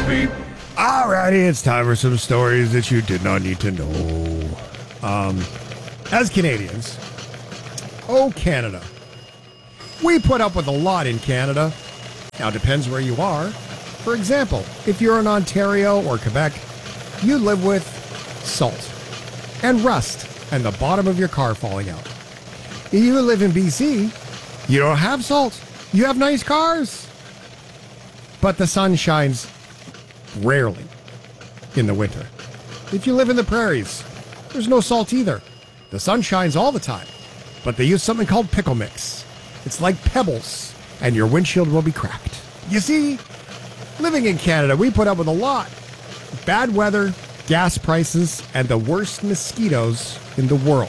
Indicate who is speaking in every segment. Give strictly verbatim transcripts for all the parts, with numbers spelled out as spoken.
Speaker 1: Alrighty, it's time for some stories that you did not need to know. Um, as Canadians, oh Canada, we put up with a lot in Canada. Now, it depends where you are. For example, if you're in Ontario or Quebec, you live with salt and rust and the bottom of your car falling out. If you live in B C, you don't have salt. You have nice cars. But the sun shines rarely in the winter. If you live in the prairies, there's no salt either. The sun shines all the time, but they use something called pickle mix. It's like pebbles, and your windshield will be cracked. You see, living in Canada, we put up with a lot. Bad weather, gas prices, and the worst mosquitoes in the world.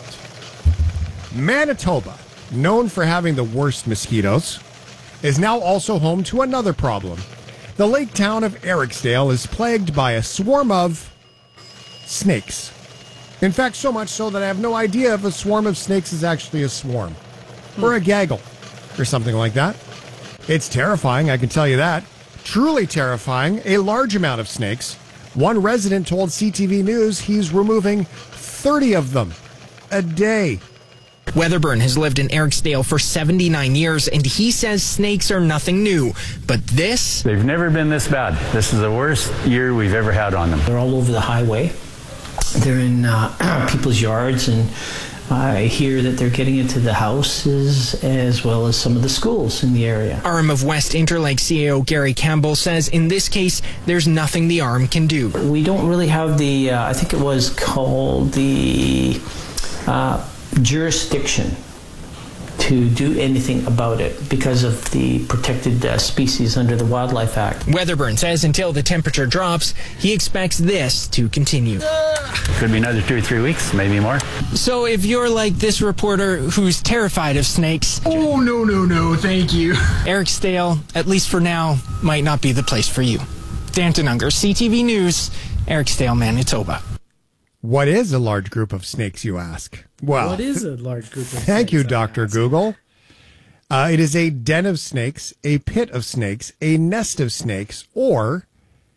Speaker 1: Manitoba, known for having the worst mosquitoes, is now also home to another problem. The lake town of Eriksdale is plagued by a swarm of snakes. In fact, so much so that I have no idea if a swarm of snakes is actually a swarm. Or a gaggle. Or something like that. It's terrifying, I can tell you that. Truly terrifying. A large amount of snakes. One resident told C T V News he's removing thirty of them a day.
Speaker 2: Weatherburn has lived in Eriksdale for seventy-nine years, and he says snakes are nothing new. But this?
Speaker 3: They've never been this bad. This is the worst year we've ever had on them.
Speaker 4: They're all over the highway. They're in uh, people's yards, and I hear that they're getting into the houses as well as some of the schools in the area.
Speaker 2: Arm of West Interlake C E O Gary Campbell says in this case, there's nothing the arm can do.
Speaker 4: We don't really have the, uh, I think it was called the uh, jurisdiction to do anything about it because of the protected uh, species under the Wildlife Act.
Speaker 2: Weatherburn says until the temperature drops, he expects this to continue.
Speaker 3: Could be another two or three weeks, maybe more.
Speaker 2: So if you're like this reporter who's terrified of snakes...
Speaker 5: Oh, no, no, no, thank you.
Speaker 2: Eriksdale, at least for now, might not be the place for you. Danton Unger, C T V News, Eriksdale, Manitoba.
Speaker 1: What is a large group of snakes, you ask? Well,
Speaker 5: what is a large group of snakes?
Speaker 1: Thank you, Doctor Google. Uh, it is a den of snakes, a pit of snakes, a nest of snakes, or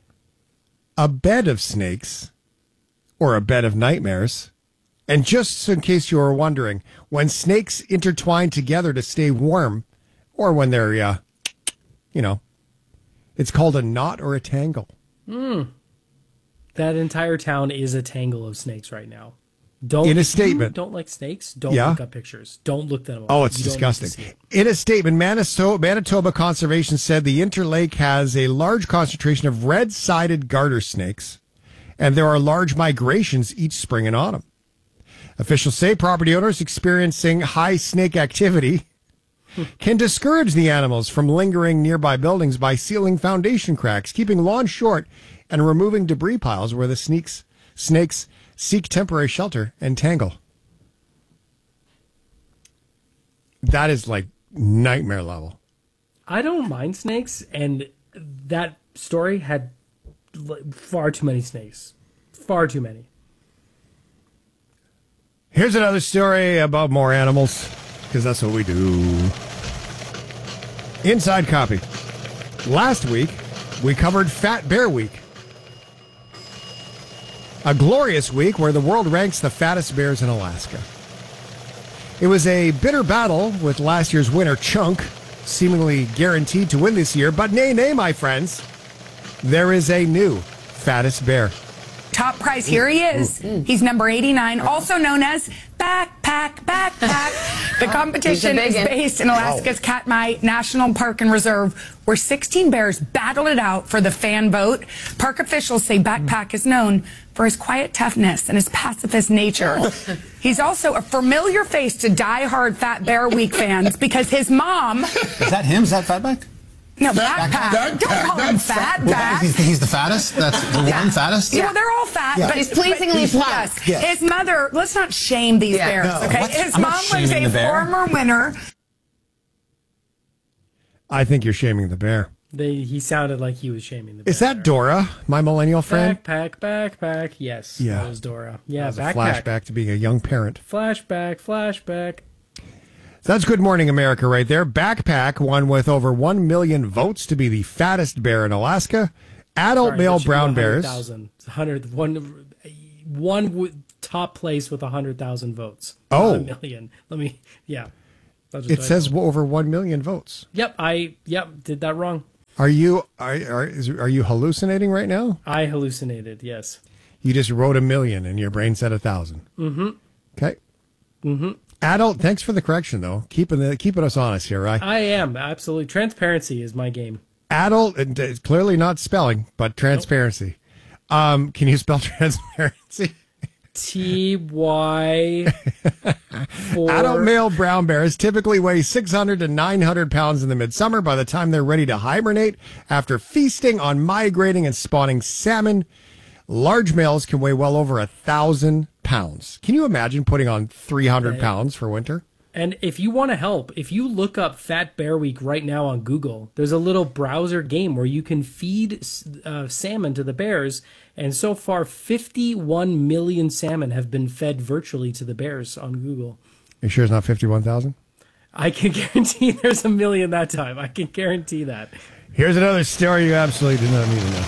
Speaker 1: a bed of snakes, or a bed of nightmares. And just in case you were wondering, when snakes intertwine together to stay warm, or when they're, uh, you know, it's called a knot or a tangle.
Speaker 5: Hmm. That entire town is a tangle of snakes right now. Don't
Speaker 1: in a statement.
Speaker 5: Don't like snakes? Don't
Speaker 1: yeah.
Speaker 5: look up pictures. Don't look them up.
Speaker 1: Oh, it's
Speaker 5: you
Speaker 1: disgusting. It. In a statement, Manitoba, Manitoba Conservation said the Interlake has a large concentration of red-sided garter snakes, and there are large migrations each spring and autumn. Officials say property owners experiencing high snake activity can discourage the animals from lingering nearby buildings by sealing foundation cracks, keeping lawns short, and removing debris piles where the snakes, snakes seek temporary shelter and tangle. That is like nightmare level.
Speaker 5: I don't mind snakes, and that story had far too many snakes. Far too many.
Speaker 1: Here's another story about more animals, because that's what we do. Inside copy. Last week, we covered Fat Bear Week. A glorious week where the world ranks the fattest bears in Alaska. It was a bitter battle with last year's winner, Chunk, seemingly guaranteed to win this year. But nay, nay, my friends, there is a new fattest bear.
Speaker 6: Top prize, here he is. He's number eighty-nine, also known as Backpack, Backpack. The competition is based in Alaska's Katmai National Park and Reserve, where sixteen bears battled it out for the fan vote. Park officials say Backpack is known for his quiet toughness and his pacifist nature. He's also a familiar face to die-hard Fat Bear Week fans because his mom...
Speaker 7: Is that him? Is that Fatback?
Speaker 6: No, Backpack. Backpack. Don't call him Fat Back.
Speaker 7: He's, he's the fattest? That's the
Speaker 6: yeah.
Speaker 7: one fattest?
Speaker 6: Yeah, well, they're all fat.
Speaker 7: Yeah.
Speaker 6: But
Speaker 8: he's pleasingly
Speaker 6: but,
Speaker 8: plump.
Speaker 6: Yes. His mother, let's not shame these yeah. bears,
Speaker 7: no.
Speaker 6: okay?
Speaker 7: What?
Speaker 6: His
Speaker 7: I'm
Speaker 6: mom was a former winner.
Speaker 1: I think you're shaming the bear.
Speaker 5: They, he sounded like he was shaming the bear.
Speaker 1: Is that Dora, my millennial friend?
Speaker 5: Backpack, backpack. Yes,
Speaker 1: yeah.
Speaker 5: that was Dora. Yeah,
Speaker 1: that was
Speaker 5: backpack.
Speaker 1: a flashback to being a young parent.
Speaker 5: Flashback, flashback.
Speaker 1: So that's Good Morning America right there. Backpack won with over one million votes to be the fattest bear in Alaska. Adult
Speaker 5: Sorry,
Speaker 1: male
Speaker 5: that should be
Speaker 1: brown bears.
Speaker 5: one hundred thousand. one hundred, one, one w- top place with one hundred thousand votes.
Speaker 1: Oh.
Speaker 5: Not a million. Let me, yeah.
Speaker 1: It says over one million votes.
Speaker 5: Yep, I yep did that wrong.
Speaker 1: Are you are are, is, are you hallucinating right now?
Speaker 5: I hallucinated, yes.
Speaker 1: You just wrote a million and your brain said a thousand.
Speaker 5: Mm-hmm.
Speaker 1: Okay.
Speaker 5: Mm-hmm.
Speaker 1: Adult, thanks for the correction, though. Keeping the, keeping us honest here, right?
Speaker 5: I am, absolutely. Transparency is my game.
Speaker 1: Adult, and it's clearly not spelling, but transparency. Nope. Um, can you spell transparency?
Speaker 5: T Y
Speaker 1: Adult male brown bears typically weigh six hundred to nine hundred pounds in the midsummer. By the time they're ready to hibernate, after feasting on migrating and spawning salmon, large males can weigh well over a thousand pounds. Can you imagine putting on three hundred pounds for winter?
Speaker 5: And if you want to help, if you look up Fat Bear Week right now on Google, there's a little browser game where you can feed uh, salmon to the bears. And so far, fifty-one million salmon have been fed virtually to the bears on Google.
Speaker 1: Are you sure it's not fifty-one thousand?
Speaker 5: I can guarantee there's a million that time. I can guarantee that.
Speaker 1: Here's another story you absolutely do not need to know.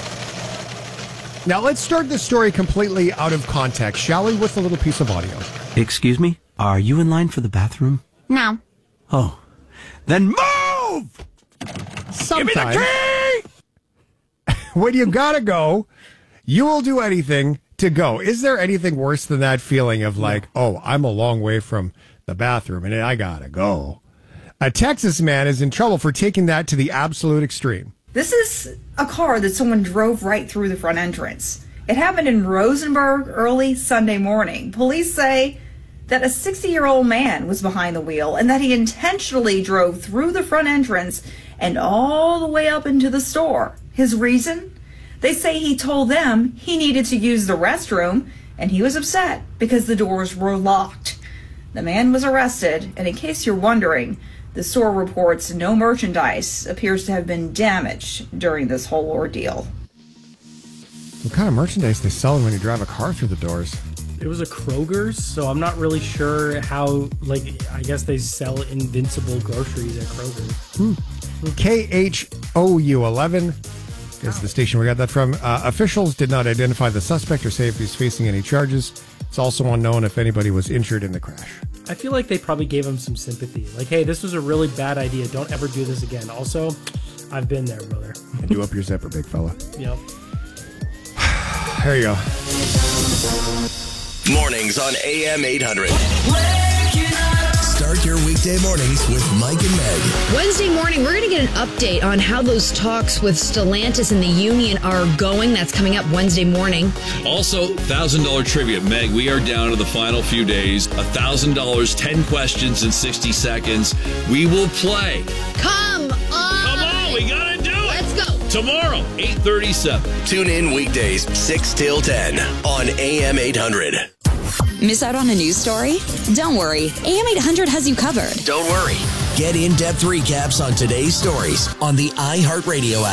Speaker 1: Now, let's start this story completely out of context, shall we, with a little piece of audio.
Speaker 8: Excuse me? Are you in line for the bathroom?
Speaker 9: No.
Speaker 8: Oh. Then move!
Speaker 1: Sometimes,
Speaker 8: Give me the
Speaker 1: key! When you gotta go, you will do anything to go. Is there anything worse than that feeling of like, oh, I'm a long way from the bathroom and I gotta go? A Texas man is in trouble for taking that to the absolute extreme.
Speaker 10: This is a car that someone drove right through the front entrance. It happened in Rosenberg early Sunday morning. Police say that a sixty-year-old man was behind the wheel and that he intentionally drove through the front entrance and all the way up into the store. His reason? They say he told them he needed to use the restroom and he was upset because the doors were locked. The man was arrested, and in case you're wondering, the store reports no merchandise appears to have been damaged during this whole ordeal.
Speaker 1: What kind of merchandise they selling when you drive a car through the doors?
Speaker 5: It was a Kroger's, so I'm not really sure how, like, I guess they sell invincible groceries at Kroger's.
Speaker 1: Hmm. K H O U eleven is the station we got that from. Uh, officials did not identify the suspect or say if he's facing any charges. It's also unknown if anybody was injured in the crash.
Speaker 5: I feel like they probably gave him some sympathy. Like, hey, this was a really bad idea. Don't ever do this again. Also, I've been there, brother.
Speaker 1: And do up your zipper, big fella.
Speaker 5: Yep.
Speaker 1: There you go.
Speaker 11: Mornings on A M eight hundred. Start your weekday mornings with Mike and Meg.
Speaker 9: Wednesday morning, we're going to get an update on how those talks with Stellantis and the union are going. That's coming up Wednesday morning.
Speaker 12: Also, one thousand dollars trivia. Meg, we are down to the final few days. one thousand dollars, ten questions in sixty seconds. We will play.
Speaker 9: Come on!
Speaker 12: Come on, we got to do it!
Speaker 9: Let's go!
Speaker 12: Tomorrow, eight thirty-seven.
Speaker 11: Tune in weekdays, six till ten on A M eight hundred.
Speaker 13: Miss out on a news story? Don't worry. A M eight hundred has you covered.
Speaker 11: Don't worry. Get in-depth recaps on today's stories on the iHeartRadio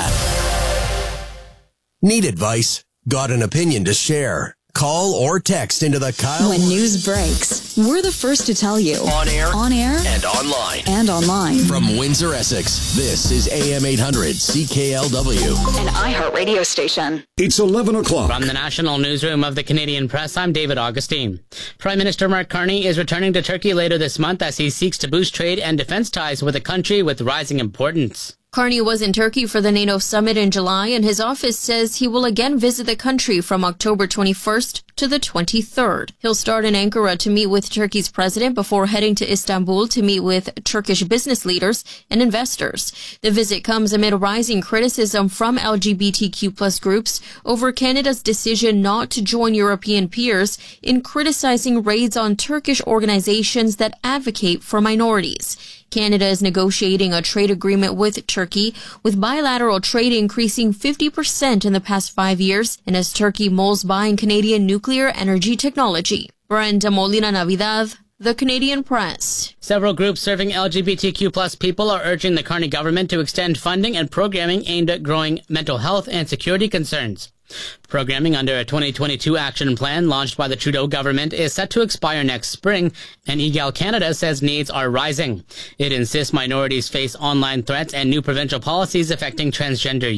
Speaker 11: app. Need advice? Got an opinion to share? Call or text into the Kyle.
Speaker 13: When news breaks, we're the first to tell you.
Speaker 11: On air.
Speaker 13: On air.
Speaker 11: And online.
Speaker 13: And online.
Speaker 11: From Windsor, Essex, this is A M eight hundred C K L W.
Speaker 13: An iHeartRadio station.
Speaker 14: It's eleven o'clock.
Speaker 15: From the National Newsroom of the Canadian Press, I'm David Augustine. Prime Minister Mark Carney is returning to Turkey later this month as he seeks to boost trade and defense ties with a country with rising importance.
Speaker 16: Carney was in Turkey for the NATO summit in July, and his office says he will again visit the country from October twenty-first to the twenty-third. He'll start in Ankara to meet with Turkey's president before heading to Istanbul to meet with Turkish business leaders and investors. The visit comes amid rising criticism from L G B T Q plus groups over Canada's decision not to join European peers in criticizing raids on Turkish organizations that advocate for minorities. Canada is negotiating a trade agreement with Turkey, with bilateral trade increasing fifty percent in the past five years, and as Turkey mulls buying Canadian nuclear energy technology. Brenda Molina Navidad, The Canadian Press.
Speaker 15: Several groups serving L G B T Q plus people are urging the Carney government to extend funding and programming aimed at growing mental health and security concerns. Programming under a twenty twenty-two action plan launched by the Trudeau government is set to expire next spring, and E G A L Canada says needs are rising. It insists minorities face online threats and new provincial policies affecting transgender youth.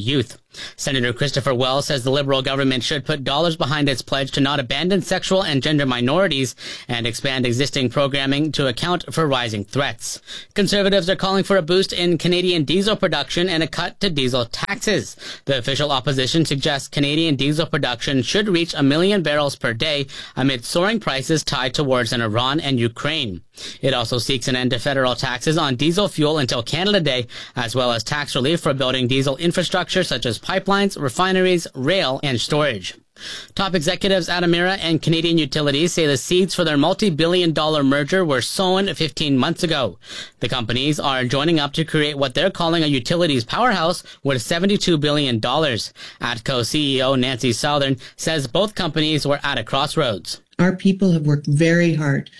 Speaker 15: Senator Christopher Wells says the Liberal government should put dollars behind its pledge to not abandon sexual and gender minorities and expand existing programming to account for rising threats. Conservatives are calling for a boost in Canadian diesel production and a cut to diesel taxes. The official opposition suggests Canadian diesel production should reach a million barrels per day amid soaring prices tied to wars in Iran and Ukraine. It also seeks an end to federal taxes on diesel fuel until Canada Day, as well as tax relief for building diesel infrastructure such as pipelines, refineries, rail, and storage. Top executives at Emera and Canadian Utilities say the seeds for their multi-billion dollar merger were sown fifteen months ago. The companies are joining up to create what they're calling a utilities powerhouse worth seventy-two billion dollars. ATCO C E O Nancy Southern says both companies were at a crossroads.
Speaker 14: Our people have worked very hard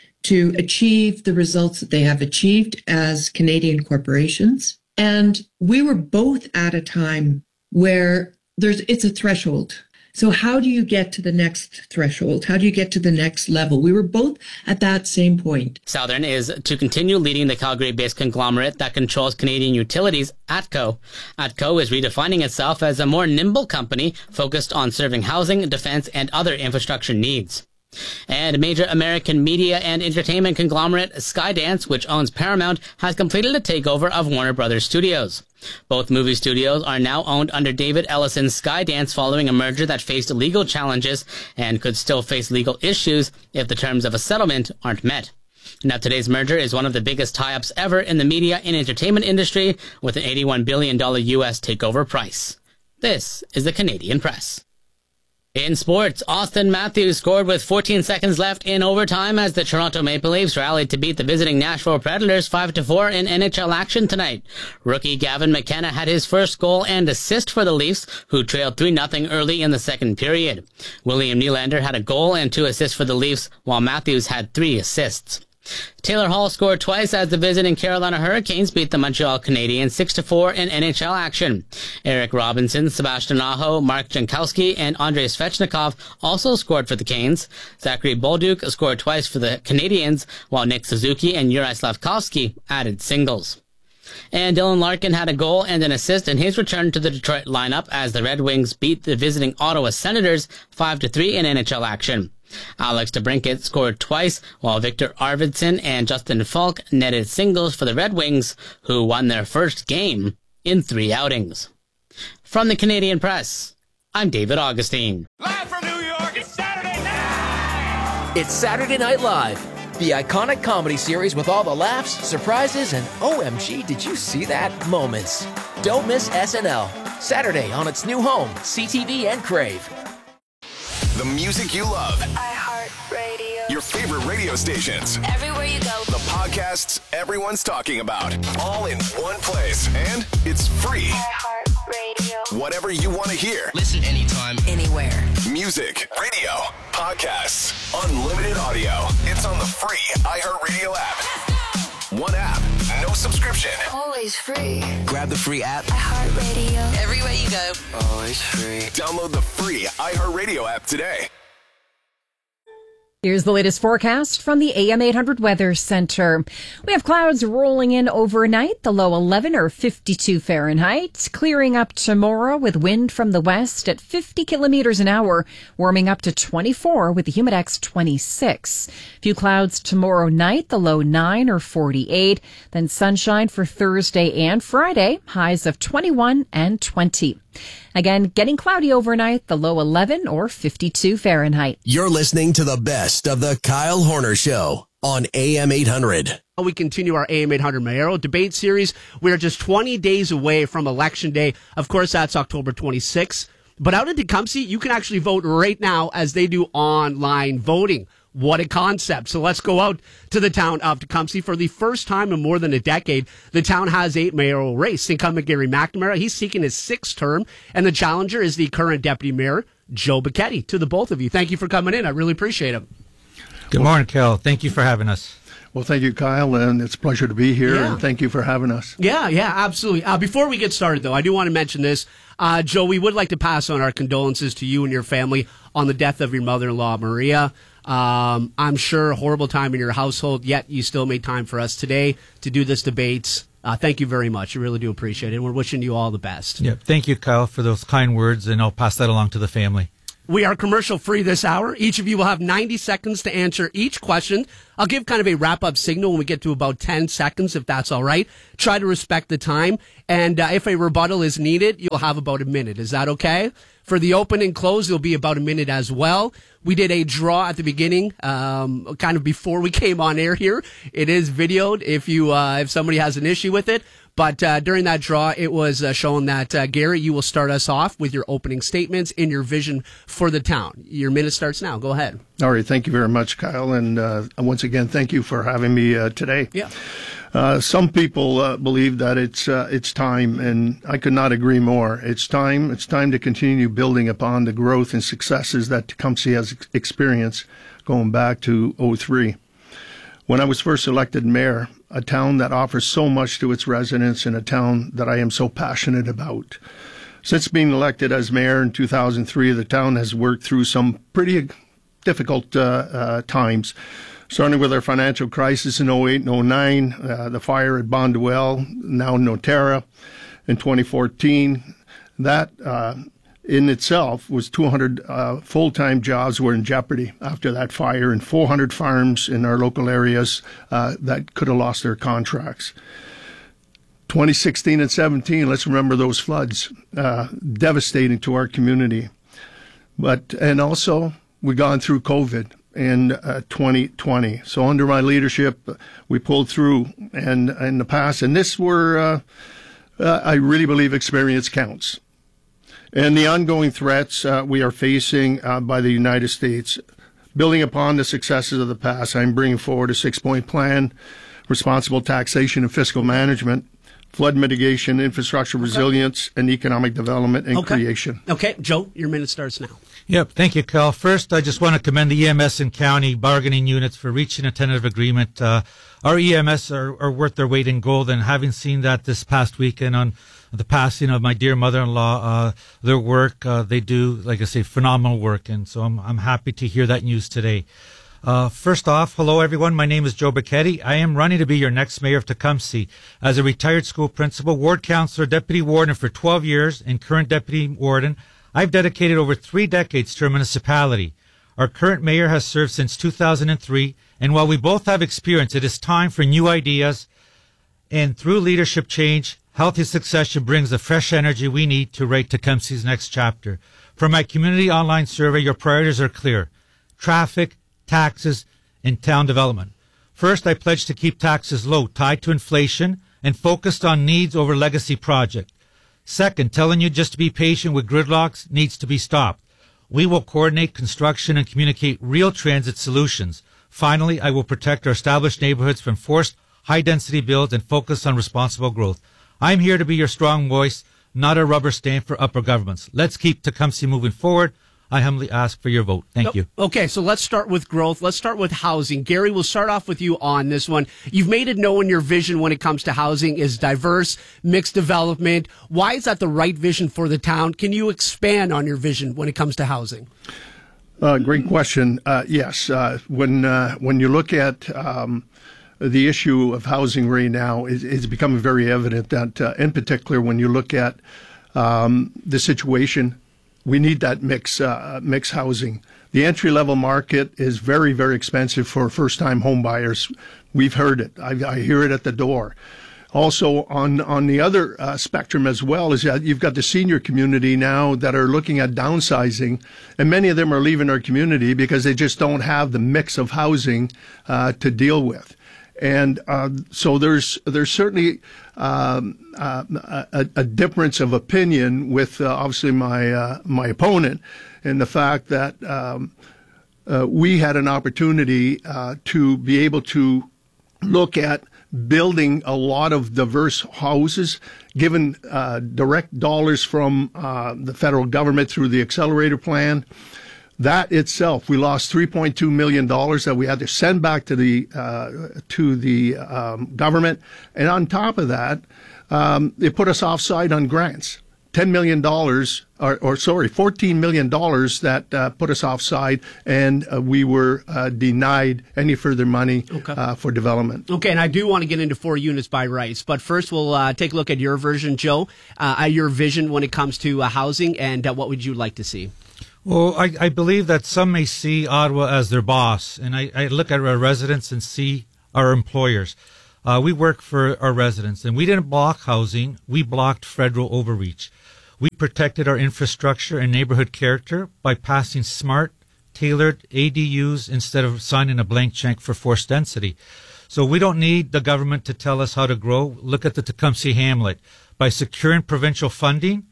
Speaker 14: to achieve the results that they have achieved as Canadian corporations. And we were both at a time where there's it's a threshold. So how do you get to the next threshold? How do you get to the next level? We were both at that same point.
Speaker 15: Southern is to continue leading the Calgary-based conglomerate that controls Canadian Utilities, ATCO. ATCO is redefining itself as a more nimble company focused on serving housing, defense, and other infrastructure needs. And major American media and entertainment conglomerate Skydance, which owns Paramount, has completed a takeover of Warner Brothers Studios. Both movie studios are now owned under David Ellison's Skydance following a merger that faced legal challenges and could still face legal issues if the terms of a settlement aren't met. Now, today's merger is one of the biggest tie-ups ever in the media and entertainment industry, with an eighty-one billion dollars U S takeover price. This is the Canadian Press. In sports, Austin Matthews scored with fourteen seconds left in overtime as the Toronto Maple Leafs rallied to beat the visiting Nashville Predators five to four in N H L action tonight. Rookie Gavin McKenna had his first goal and assist for the Leafs, who trailed three nothing early in the second period. William Nylander had a goal and two assists for the Leafs, while Matthews had three assists. Taylor Hall scored twice as the visiting Carolina Hurricanes beat the Montreal Canadiens six to four in N H L action. Eric Robinson, Sebastian Aho, Mark Jankowski, and Andrei Svechnikov also scored for the Canes. Zachary Bolduc scored twice for the Canadiens, while Nick Suzuki and Yuri Slavkovsky added singles. And Dylan Larkin had a goal and an assist in his return to the Detroit lineup as the Red Wings beat the visiting Ottawa Senators five to three in N H L action. Alex DeBrincat scored twice, while Victor Arvidsson and Justin Falk netted singles for the Red Wings, who won their first game in three outings. From the Canadian Press, I'm David Augustine.
Speaker 17: Live from New York, it's Saturday night!
Speaker 18: It's Saturday Night Live, the iconic comedy series with all the laughs, surprises, and O M G, did you see that moments. Don't miss S N L, Saturday on its new home, C T V and Crave.
Speaker 19: The music you love.
Speaker 20: iHeartRadio.
Speaker 19: Your favorite radio stations.
Speaker 20: Everywhere you go.
Speaker 19: The podcasts everyone's talking about. All in one place. And it's free.
Speaker 20: iHeartRadio.
Speaker 19: Whatever you want to hear.
Speaker 18: Listen anytime,
Speaker 20: anywhere.
Speaker 19: Music, radio, podcasts, unlimited audio. It's on the free iHeartRadio app. One app, no subscription.
Speaker 20: Always free.
Speaker 18: Grab the free app.
Speaker 20: iHeartRadio.
Speaker 18: Everywhere you go. Always free.
Speaker 19: Download the free iHeartRadio app today.
Speaker 21: Here's the latest forecast from the A M eight hundred Weather Center. We have clouds rolling in overnight, the low eleven or fifty-two Fahrenheit, clearing up tomorrow with wind from the west at fifty kilometers an hour, warming up to twenty-four with the Humidex twenty-six. Few clouds tomorrow night, the low nine or forty-eight, then sunshine for Thursday and Friday, highs of twenty-one and twenty. Again, getting cloudy overnight, the low eleven or fifty-two Fahrenheit.
Speaker 11: You're listening to the best of the Kyle Horner Show on A M eight hundred.
Speaker 22: We continue our A M eight hundred Mayoral debate series. We are just twenty days away from Election Day. Of course, that's October twenty-sixth. But out in Tecumseh, you can actually vote right now as they do online voting. What a concept. So let's go out to the town of Tecumseh. For the first time in more than a decade, the town has a mayoral race. Incumbent Gary McNamara, he's seeking his sixth term, and the challenger is the current deputy mayor, Joe Bacchetti. To the both of you, thank you for coming in. I really appreciate it.
Speaker 23: Good morning, Kel. Thank you for having us.
Speaker 24: Well, thank you, Kyle, and it's a pleasure to be here,
Speaker 22: Yeah.
Speaker 24: and thank you for having us.
Speaker 22: Yeah, yeah, absolutely. Uh, before we get started, though, I do want to mention this. Uh, Joe, we would like to pass on our condolences to you and your family on the death of your mother-in-law, Maria. Um, I'm sure a horrible time in your household, yet you still made time for us today to do this debate. Uh, thank you very much. I really do appreciate it. And we're wishing you all the best.
Speaker 23: Yeah, thank you, Kyle, for those kind words, and I'll pass that along to the family.
Speaker 22: We are commercial free this hour. Each of you will have ninety seconds to answer each question. I'll give kind of a wrap up signal when we get to about ten seconds, if that's all right. Try to respect the time. And uh, if a rebuttal is needed, you'll have about a minute. Is that okay? For the open and close, it'll be about a minute as well. We did a draw at the beginning, um, kind of before we came on air here. It is videoed if you, uh, if somebody has an issue with it. But uh, during that draw, it was uh, shown that, uh, Gary, you will start us off with your opening statements in your vision for the town. Your minute starts now. Go ahead.
Speaker 24: All right. Thank you very much, Kyle. And uh, once again, thank you for having me uh, today.
Speaker 22: Yeah.
Speaker 24: Uh, some people uh, believe that it's uh, it's time, and I could not agree more. It's time. It's time to continue building upon the growth and successes that Tecumseh has ex- experienced going back to oh three. When I was first elected mayor, a town that offers so much to its residents and a town that I am so passionate about. Since being elected as mayor in two thousand three, the town has worked through some pretty difficult uh, uh, times, starting with our financial crisis in oh eight and oh nine, uh, the fire at Bonduelle, now Noterra, in twenty fourteen. That uh, in itself was two hundred uh, full-time jobs were in jeopardy after that fire, and four hundred farms in our local areas uh, that could have lost their contracts. twenty sixteen and seventeen, let's remember those floods, uh, devastating to our community. But and also we gone through COVID in uh, twenty twenty. So under my leadership, we pulled through, and in the past, and this were uh, uh, I really believe experience counts. And the ongoing threats uh, we are facing uh, by the United States, building upon the successes of the past, I'm bringing forward a six-point plan, responsible taxation and fiscal management, flood mitigation, infrastructure resilience, and economic development and
Speaker 22: Okay.
Speaker 24: creation.
Speaker 22: Okay, Joe, your minute starts now.
Speaker 23: Yep, thank you, Kyle. First, I just want to commend the E M S and county bargaining units for reaching a tentative agreement. Uh, our E M S are, are worth their weight in gold, and having seen that this past weekend on the passing of my dear mother-in-law, uh, their work, uh, they do, like I say, phenomenal work, and so I'm, I'm happy to hear that news today. Uh, first off, hello everyone. My name is Joe Becchetti. I am running to be your next mayor of Tecumseh. As a retired school principal, ward counselor, deputy warden for twelve years, and current deputy warden, I've dedicated over three decades to our municipality. Our current mayor has served since two thousand three, and while we both have experience, it is time for new ideas, and through leadership change, healthy succession brings the fresh energy we need to write Tecumseh's next chapter. For my community online survey, your priorities are clear: traffic, taxes, and town development. First, I pledge to keep taxes low, tied to inflation, and focused on needs over legacy project. Second, telling you just to be patient with gridlocks needs to be stopped. We will coordinate construction and communicate real transit solutions. Finally, I will protect our established neighborhoods from forced high-density builds and focus on responsible growth. I'm here to be your strong voice, not a rubber stamp for upper governments. Let's keep Tecumseh moving forward. I humbly ask for your vote. Thank you.
Speaker 22: Okay, so let's start with growth. Let's start with housing. Gary, we'll start off with you on this one. You've made it known your vision when it comes to housing is diverse, mixed development. Why is that the right vision for the town? Can you expand on your vision when it comes to housing?
Speaker 24: Uh, great question. Uh, yes, uh, when uh, when you look at um, the issue of housing right now, it, it's becoming very evident that, uh, in particular, when you look at um, the situation, we need that mix, uh, mix housing. The entry-level market is very, very expensive for first-time home buyers. We've heard it. I, I hear it at the door. Also, on, on the other uh, spectrum as well, is that you've got the senior community now that are looking at downsizing, and many of them are leaving our community because they just don't have the mix of housing uh, to deal with. And uh, so there's there's certainly um, uh, a, a difference of opinion with uh, obviously my uh, my opponent in the fact that um, uh, we had an opportunity uh, to be able to look at building a lot of diverse houses, given uh, direct dollars from uh, the federal government through the accelerator plan. That itself, we lost three point two million dollars that we had to send back to the uh, to the um, government, and on top of that, um, it put us offside on grants ten million dollars, or, or sorry, fourteen million dollars that uh, put us offside, and uh, we were uh, denied any further money
Speaker 22: Okay.
Speaker 24: uh, for development.
Speaker 22: Okay, and I do want to get into four units by rights, but first we'll uh, take a look at your version, Joe, uh, at your vision when it comes to uh, housing, and uh, what would you like to see?
Speaker 23: Well, I, I believe that some may see Ottawa as their boss, and I, I look at our residents and see our employers. Uh, we work for our residents, and we didn't block housing. We blocked federal overreach. We protected our infrastructure and neighborhood character by passing smart, tailored A D Us instead of signing a blank check for forced density. So we don't need the government to tell us how to grow. Look at the Tecumseh Hamlet. By securing provincial funding,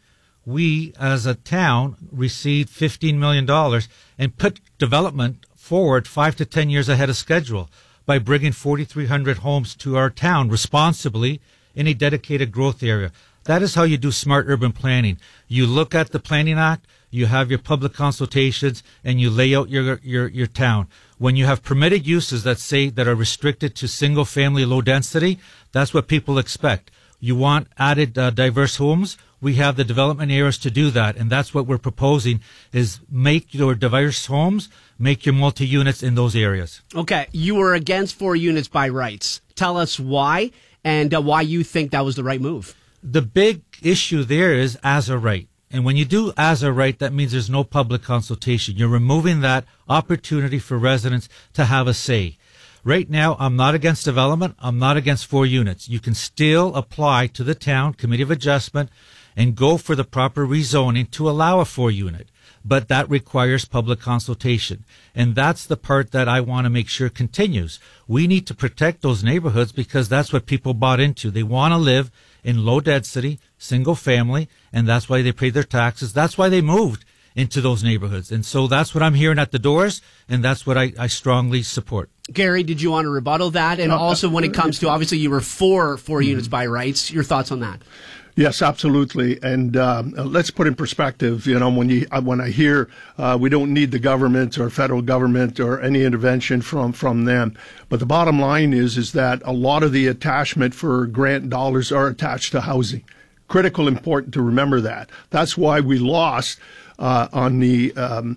Speaker 23: we as a town received fifteen million dollars and put development forward five to ten years ahead of schedule by bringing forty-three hundred homes to our town responsibly in a dedicated growth area. That is how you do smart urban planning. You look at the Planning Act, you have your public consultations, and you lay out your, your, your town. When you have permitted uses that say that are restricted to single family low density, that's what people expect. You want added uh, diverse homes? We have the development areas to do that, and that's what we're proposing is make your diverse homes, make your multi-units in those areas.
Speaker 22: Okay, you were against four units by rights. Tell us why, and uh, why you think that was the right move.
Speaker 23: The big issue there is as a right. And when you do as a right, that means there's no public consultation. You're removing that opportunity for residents to have a say. Right now, I'm not against development. I'm not against four units. You can still apply to the town committee of adjustment and go for the proper rezoning to allow a four unit. But that requires public consultation. And that's the part that I want to make sure continues. We need to protect those neighborhoods because that's what people bought into. They want to live in low density, single family, and that's why they pay their taxes. That's why they moved into those neighborhoods. And so that's what I'm hearing at the doors, and that's what I, I strongly support.
Speaker 22: Gary, did you want to rebuttal that? And also when it comes to, obviously you were for four mm-hmm. units by rights, your thoughts on that?
Speaker 24: Yes, absolutely. And um, let's put in perspective, you know, when you when I hear uh, we don't need the government or federal government or any intervention from, from them. But the bottom line is, is that a lot of the attachment for grant dollars are attached to housing. Critical, important to remember that. That's why we lost uh, on the um,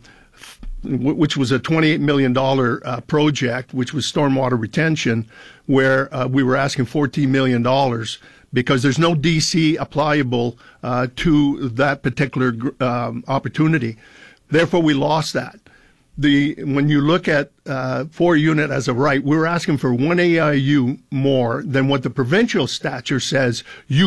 Speaker 24: which was a twenty-eight million dollars uh, project, which was stormwater retention, where uh, we were asking fourteen million dollars. Because there's no D C applicable uh, to that particular um, opportunity. Therefore, we lost that. The when you look at uh, four unit as a right, we're asking for one A I U more than what the provincial statute says. You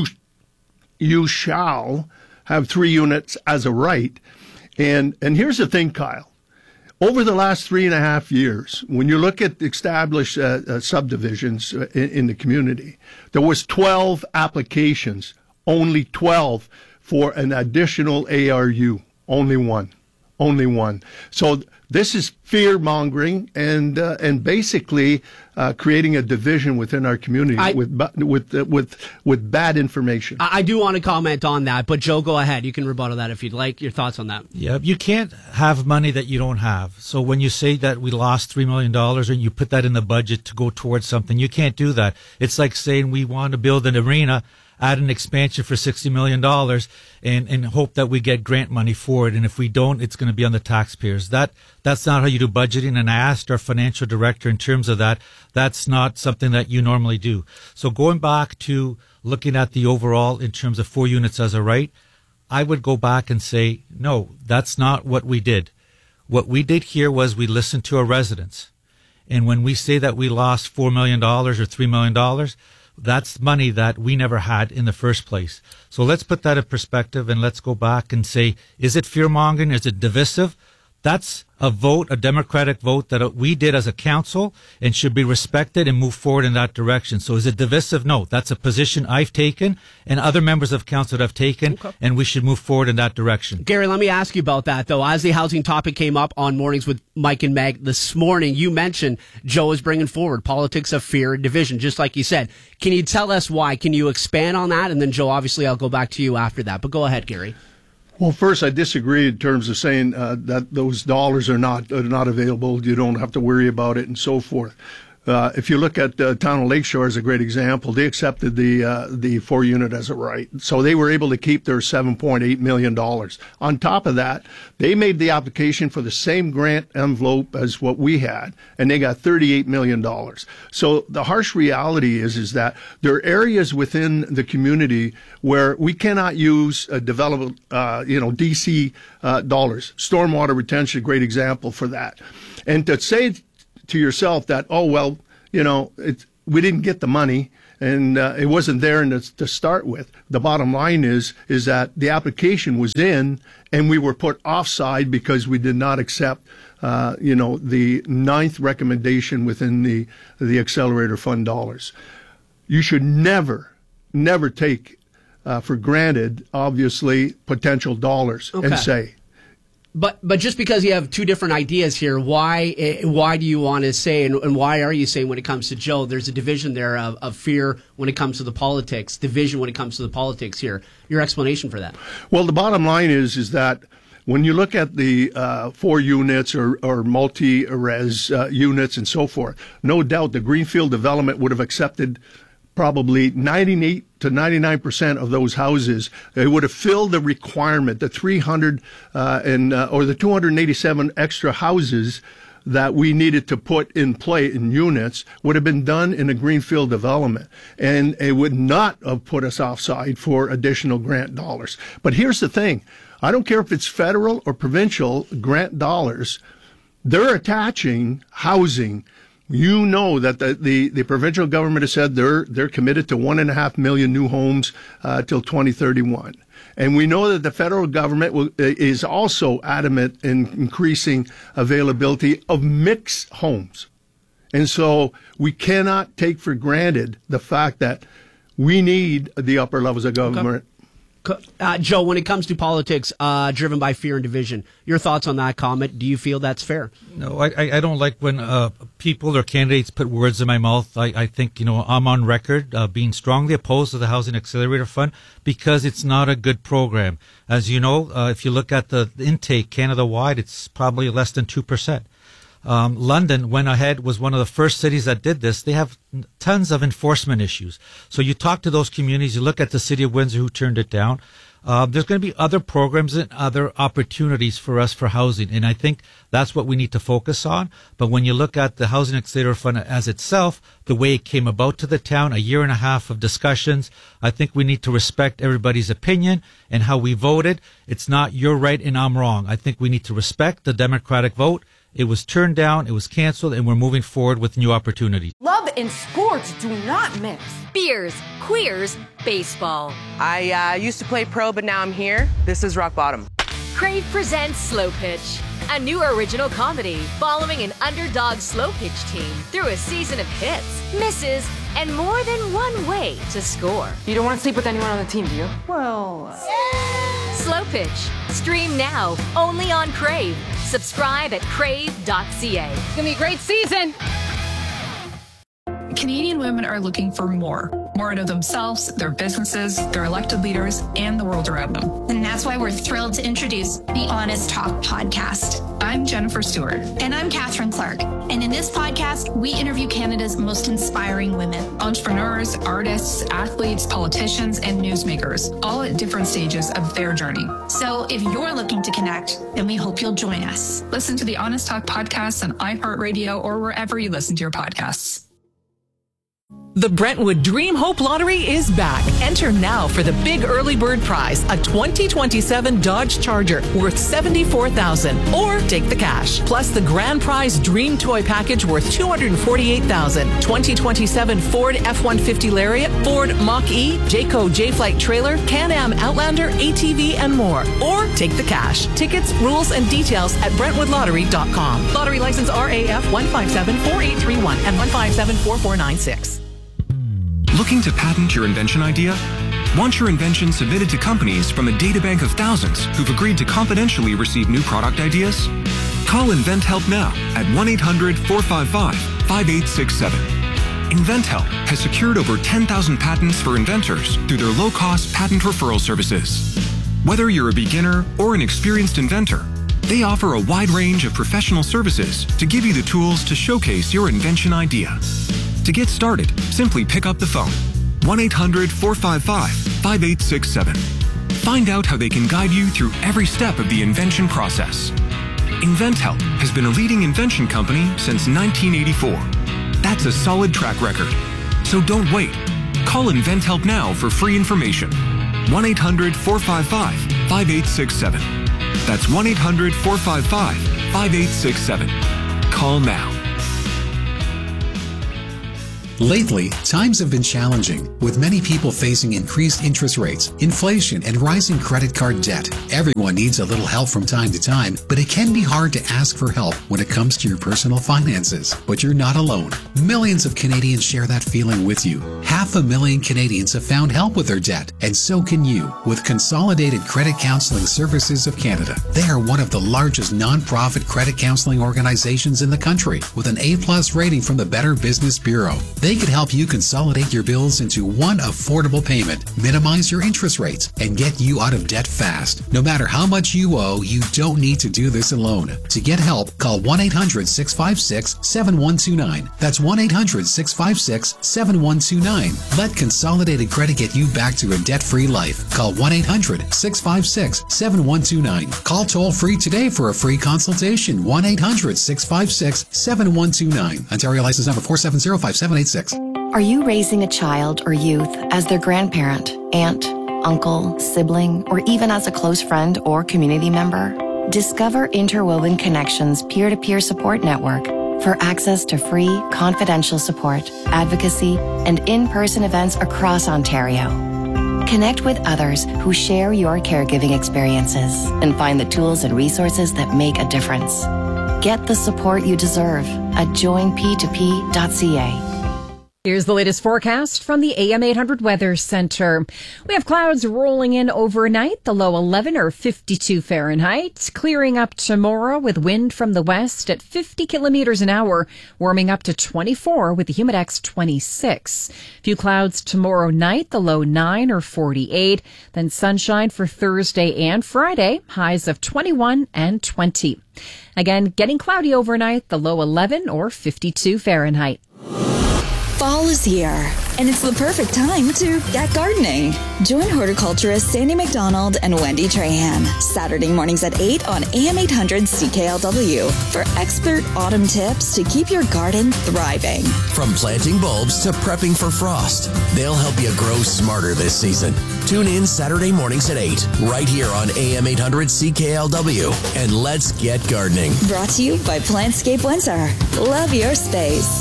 Speaker 24: you shall have three units as a right. And and here's the thing, Kyle. Over the last three and a half years, when you look at established uh, uh, subdivisions uh, in, in the community, there was twelve applications, only twelve for an additional A R U, only one, only one. So this is fear mongering and uh, and basically uh, creating a division within our community I, with with uh, with with bad information.
Speaker 22: I, I do want to comment on that, but Joe, go ahead. You can rebuttal that if you'd like. Your thoughts on that?
Speaker 23: Yeah, you can't have money that you don't have. So when you say that we lost three million dollars and you put that in the budget to go towards something, you can't do that. It's like saying we want to build an arena, add an expansion for sixty million dollars and, and hope that we get grant money for it. And if we don't, it's going to be on the taxpayers. That That's not how you do budgeting. And I asked our financial director in terms of that, that's not something that you normally do. So going back to looking at the overall in terms of four units as a right, I would go back and say, no, that's not what we did. What we did here was we listened to our residents. And when we say that we lost four million dollars or three million dollars, that's money that we never had in the first place. So let's put that in perspective and let's go back and say, is it fear-mongering? Is it divisive? That's a vote, a democratic vote that we did as a council and should be respected and move forward in that direction. So is it divisive? No. That's a position I've taken and other members of council have taken, okay. And we should move forward in that direction.
Speaker 22: Gary, let me ask you about that, though. As the housing topic came up on Mornings with Mike and Meg this morning, you mentioned Joe is bringing forward politics of fear and division, just like you said. Can you tell us why? Can you expand on that? And then, Joe, obviously, I'll go back to you after that. But go ahead, Gary.
Speaker 24: Well, first, I disagree in terms of saying uh, that those dollars are not are not available. You don't have to worry about it and so forth. Uh, if you look at uh, Town of Lakeshore as a great example, they accepted the uh, the four unit as a right, so they were able to keep their seven point eight million dollars. On top of that, they made the application for the same grant envelope as what we had, and they got thirty-eight million dollars. So the harsh reality is is that there are areas within the community where we cannot use uh, development, uh, you know, D C uh, dollars. Stormwater retention, a great example for that. And to say to yourself that, oh, well, you know, it, we didn't get the money and uh, it wasn't there in the, to start with. The bottom line is, is that the application was in and we were put offside because we did not accept, uh, you know, the ninth recommendation within the, the accelerator fund dollars. You should never, never take uh, for granted, obviously, potential dollars
Speaker 22: Okay.
Speaker 24: and say,
Speaker 22: But but just because you have two different ideas here, why eh, why do you want to say, and, and why are you saying when it comes to Joe, there's a division there of, of fear when it comes to the politics, division when it comes to the politics here? Your explanation for that?
Speaker 24: Well, the bottom line is is that when you look at the uh, four units or, or multi-res uh, units and so forth, no doubt the Greenfield development would have accepted probably ninety-eight to ninety-nine percent of those houses. They would have filled the requirement, the three hundred uh, and uh, or the two hundred eighty-seven extra houses that we needed to put in play in units would have been done in a greenfield development, and it would not have put us offside for additional grant dollars. But here's the thing. I don't care if it's federal or provincial grant dollars, they're attaching housing. You know that the, the, the provincial government has said they're they're committed to one and a half million new homes uh, till twenty thirty-one, and we know that the federal government will, is also adamant in increasing availability of mixed homes, and so we cannot take for granted the fact that we need the upper levels of government.
Speaker 22: Uh, Joe, when it comes to politics uh, driven by fear and division, your thoughts on that comment? Do you feel that's fair?
Speaker 23: No, I, I don't like when uh, people or candidates put words in my mouth. I, I think, you know, I'm on record uh, being strongly opposed to the Housing Accelerator Fund because it's not a good program. As you know, uh, if you look at the intake Canada-wide, it's probably less than two percent. Um, London went ahead, was one of the first cities that did this. They have tons of enforcement issues. So you talk to those communities, you look at the city of Windsor who turned it down. Uh, there's going to be other programs and other opportunities for us for housing. And I think that's what we need to focus on. But when you look at the Housing Accelerator Fund as itself, the way it came about to the town, a year and a half of discussions, I think we need to respect everybody's opinion and how we voted. It's not you're right and I'm wrong. I think we need to respect the democratic vote. It was turned down, it was canceled, and we're moving forward with new opportunities.
Speaker 2: Love and sports do not mix.
Speaker 3: Beers, queers, baseball.
Speaker 2: I uh, used to play pro, but now I'm here. This is rock bottom.
Speaker 3: Crave presents Slow Pitch, a new original comedy following an underdog slow pitch team through a season of hits, misses, and more than one way to score.
Speaker 2: You don't want to sleep with anyone on the team, do you? Well...
Speaker 3: Uh... Slow Pitch. Stream now, only on Crave. Subscribe at crave dot c a.
Speaker 6: It's gonna be a great season.
Speaker 4: Canadian women are looking for more. More out of themselves, their businesses, their elected leaders, and the world around them.
Speaker 7: And that's why we're thrilled to introduce the Honest Talk podcast.
Speaker 4: I'm Jennifer Stewart.
Speaker 7: And I'm Catherine Clark. And in this podcast, we interview Canada's most inspiring women.
Speaker 4: Entrepreneurs, artists, athletes, politicians, and newsmakers, all at different stages of their journey.
Speaker 7: So if you're looking to connect, then we hope you'll join us.
Speaker 4: Listen to the Honest Talk podcast on iHeartRadio or wherever you listen to your podcasts.
Speaker 25: The Brentwood Dream Hope Lottery is back. Enter now for the big early bird prize, a twenty twenty-seven Dodge Charger worth seventy-four thousand dollars, or take the cash. Plus the grand prize Dream Toy Package worth two hundred forty-eight thousand dollars, twenty twenty-seven Ford F one fifty Lariat, Ford Mach-E, Jayco J-Flight Trailer, Can-Am Outlander, A T V, and more. Or take the cash. Tickets, rules, and details at brentwood lottery dot com. Lottery license R A F one five seven four eight three one and one five seven four four nine six.
Speaker 26: Looking to patent your invention idea? Want your invention submitted to companies from a databank of thousands who've agreed to confidentially receive new product ideas? Call InventHelp now at one eight hundred four five five five eight six seven. InventHelp has secured over ten thousand patents for inventors through their low-cost patent referral services. Whether you're a beginner or an experienced inventor, They offer a wide range of professional services to give you the tools to showcase your invention idea. To get started, simply pick up the phone. one eight hundred four five five five eight six seven. Find out how they can guide you through every step of the invention process. InventHelp has been a leading invention company since nineteen eighty-four. That's a solid track record. So don't wait. Call InventHelp now for free information. one eight hundred four five five five eight six seven. That's one eight hundred four five five five eight six seven. Call now.
Speaker 1: Lately, times have been challenging, with many people facing increased interest rates, inflation, and rising credit card debt. Everyone needs a little help from time to time, but it can be hard to ask for help when it comes to your personal finances. But you're not alone. Millions of Canadians share that feeling with you. Half a million Canadians have found help with their debt, and so can you with Consolidated Credit Counseling Services of Canada. They are one of the largest non-profit credit counseling organizations in the country, with an A-plus rating from the Better Business Bureau. They could help you consolidate your bills into one affordable payment, minimize your interest rates, and get you out of debt fast. No matter how much you owe, you don't need to do this alone. To get help, call one eight hundred six five six seven one two nine. That's one eight hundred six five six seven one two nine. Let Consolidated Credit get you back to a debt-free life. Call one eight hundred six five six seven one two nine. Call toll-free today for a free consultation. one eight hundred six five six seven one two nine. Ontario license number four seven zero five seven eight six.
Speaker 5: Are you raising a child or youth as their grandparent, aunt, uncle, sibling, or even as a close friend or community member? Discover Interwoven Connections peer-to-peer support network for access to free, confidential support, advocacy, and in-person events across Ontario. Connect with others who share your caregiving experiences and find the tools and resources that make a difference. Get the support you deserve at join p two p dot c a.
Speaker 21: Here's the latest forecast from the A M eight hundred Weather Center. We have clouds rolling in overnight, the low eleven or fifty-two Fahrenheit, clearing up tomorrow with wind from the west at fifty kilometers an hour, warming up to twenty-four with the Humidex twenty-six. Few clouds tomorrow night, the low nine or forty-eight, then sunshine for Thursday and Friday, highs of twenty-one and twenty. Again, getting cloudy overnight, the low eleven or fifty-two Fahrenheit.
Speaker 13: Fall is here, and it's the perfect time to get gardening. Join horticulturist Sandy McDonald and Wendy Trahan Saturday mornings at eight on A M eight hundred C K L W for expert autumn tips to keep your garden thriving.
Speaker 11: From planting bulbs to prepping for frost, they'll help you grow smarter this season. Tune in Saturday mornings at eight, right here on A M eight hundred C K L W, and let's get gardening.
Speaker 13: Brought to you by Plantscape Windsor. Love your space.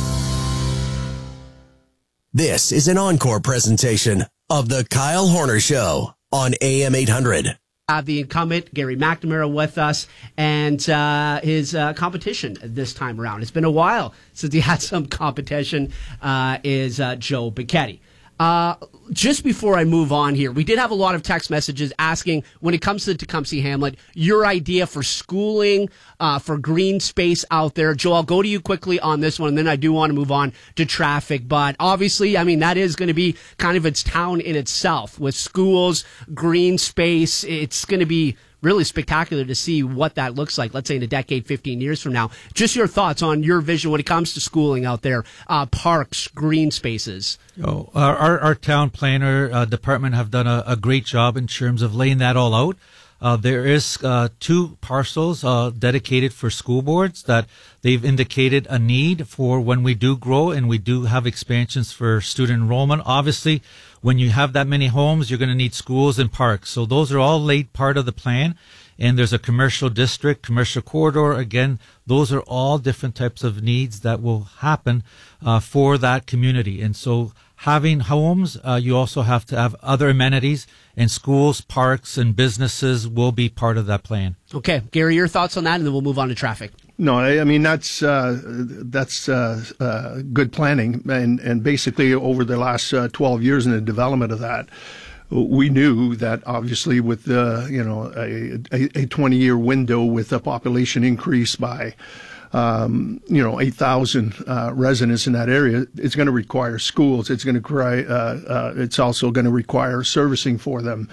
Speaker 11: This is an encore presentation of The Kyle Horner Show on A M eight hundred.
Speaker 22: Have the incumbent, Gary McNamara, with us, and uh, his uh, competition this time around. It's been a while since he had some competition, uh, is uh, Joe Bicchetti. Uh, just before I move on here, we did have a lot of text messages asking, when it comes to Tecumseh Hamlet, your idea for schooling, uh, for green space out there. Joe, I'll go to you quickly on this one, and then I do want to move on to traffic. But obviously, I mean, that is going to be kind of its town in itself with schools, green space. It's going to be really spectacular to see what that looks like, let's say in a decade, fifteen years from now. Just your thoughts on your vision when it comes to schooling out there, uh, parks, green spaces.
Speaker 23: Oh, our, our, our town planner uh, department have done a, a great job in terms of laying that all out. Uh, there is uh, two parcels uh, dedicated for school boards that they've indicated a need for when we do grow and we do have expansions for student enrollment. Obviously, when you have that many homes, you're going to need schools and parks. So those are all laid part of the plan. And there's a commercial district, commercial corridor. Again, those are all different types of needs that will happen uh, for that community. And so having homes, uh, you also have to have other amenities, and schools, parks, and businesses will be part of that plan.
Speaker 22: Okay, Gary, your thoughts on that, and then we'll move on to traffic.
Speaker 24: No, I mean, that's uh, that's uh, uh, good planning. And, and basically, over the last uh, twelve years in the development of that, we knew that obviously with uh, you know a twenty-year window with a population increase by um, you know eight thousand uh, residents in that area, it's going to require schools. It's going to cry. Uh, uh, it's also going to require servicing for them.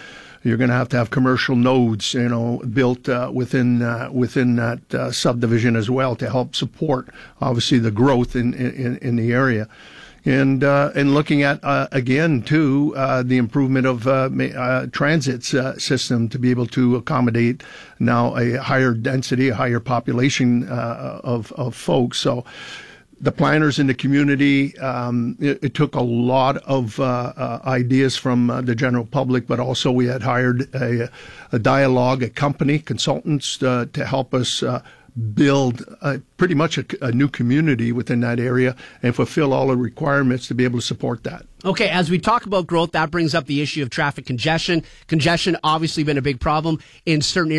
Speaker 24: You're going to have to have commercial nodes, you know, built uh, within uh, within that uh, subdivision as well to help support, obviously, the growth in in, in the area. And uh, and looking at uh, again too uh, the improvement of uh, uh, transit uh, system to be able to accommodate now a higher density, a higher population uh, of of folks. So the planners in the community, um, it, it took a lot of uh, uh, ideas from uh, the general public, but also we had hired a, a dialogue, a company, consultants uh, to help us Uh, build uh, pretty much a, a new community within that area and fulfill all the requirements to be able to support that.
Speaker 22: Okay, as we talk about growth, that brings up the issue of traffic congestion. Congestion obviously been a big problem in certain areas.